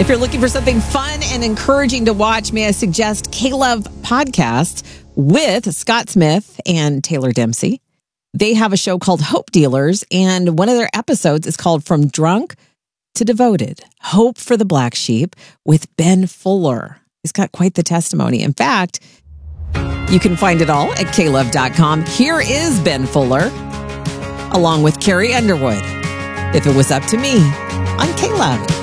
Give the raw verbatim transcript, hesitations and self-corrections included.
If you're looking for something fun and encouraging to watch, may I suggest K-Love Podcast with Scott Smith and Taylor Dempsey. They have a show called Hope Dealers, and one of their episodes is called From Drunk to Devoted, Hope for the Black Sheep with Ben Fuller. He's got quite the testimony. In fact, you can find it all at K Love dot com. Here is Ben Fuller, along with Carrie Underwood. If it was up to me, on K-Love.